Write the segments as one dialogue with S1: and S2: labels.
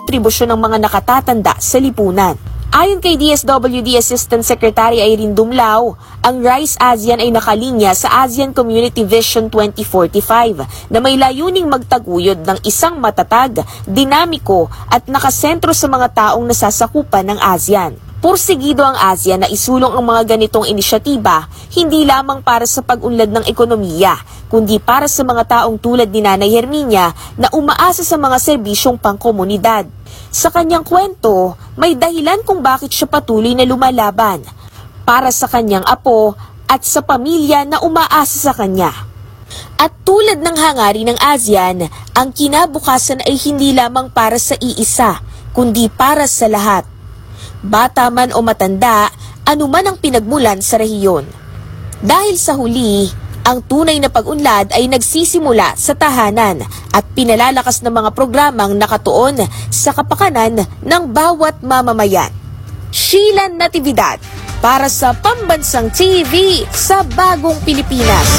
S1: kontribusyon ng mga nakatatanda sa lipunan. Ayon kay DSWD Assistant Secretary Irene Dumlao, ang RISE ASEAN ay nakalinya sa ASEAN Community Vision 2045 na may layuning magtaguyod ng isang matatag, dinamiko at nakasentro sa mga taong nasasakupan ng ASEAN. Pursigido ang ASEAN na isulong ang mga ganitong inisyatiba hindi lamang para sa pag-unlad ng ekonomiya, kundi para sa mga taong tulad ni Nanay Herminia na umaasa sa mga serbisyong pangkomunidad. Sa kanyang kwento, may dahilan kung bakit siya patuloy na lumalaban, para sa kanyang apo at sa pamilya na umaasa sa kanya. At tulad ng hangarin ng ASEAN, ang kinabukasan ay hindi lamang para sa iisa, kundi para sa lahat. Bata man o matanda, anuman ang pinagmulan sa rehiyon. Dahil sa huli, ang tunay na pag-unlad ay nagsisimula sa tahanan at pinalalakas ng mga programang nakatuon sa kapakanan ng bawat mamamayan. Sheila Natividad para sa Pambansang TV sa Bagong Pilipinas.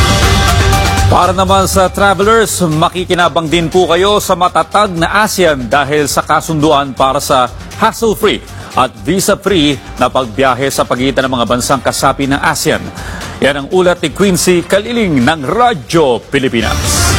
S2: Para naman sa travelers, makikinabang din po kayo sa matatag na ASEAN dahil sa kasunduan para sa hassle-free at visa-free na pagbiyahe sa pagitan ng mga bansang kasapi ng ASEAN. Yan ang ulat ni Quincy Kaliling ng Radyo Pilipinas.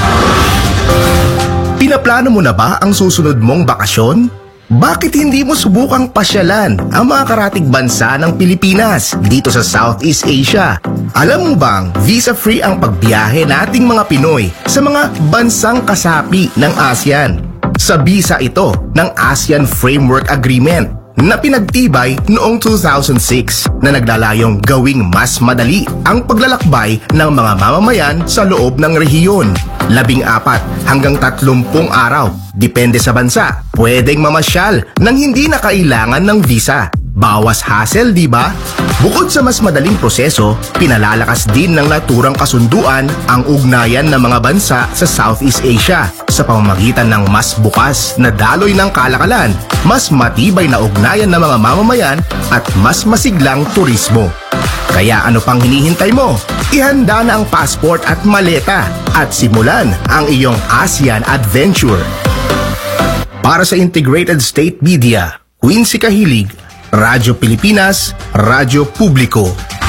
S3: Pinaplano mo na ba ang susunod mong bakasyon? Bakit hindi mo subukang pasyalan ang mga karatig bansa ng Pilipinas dito sa Southeast Asia? Alam mo bang visa-free ang pagbiyahe nating mga Pinoy sa mga bansang kasapi ng ASEAN? Sa visa ito ng ASEAN Framework Agreement na pinagtibay noong 2006 na naglalayong gawing mas madali ang paglalakbay ng mga mamamayan sa loob ng rehiyon. 14 hanggang 30 araw, depende sa bansa, pwedeng mamasyal nang hindi na kailangan ng visa. Bawas hassle, di ba? Bukod sa mas madaling proseso, pinalalakas din ng naturang kasunduan ang ugnayan ng mga bansa sa Southeast Asia sa pamamagitan ng mas bukas na daloy ng kalakalan, mas matibay na ugnayan ng mga mamamayan at mas masiglang turismo. Kaya ano pang hinihintay mo? Ihanda na ang passport at maleta at simulan ang iyong ASEAN adventure. Para sa Integrated State Media, Quincy Kahilig, Radyo Pilipinas, Radyo Publiko.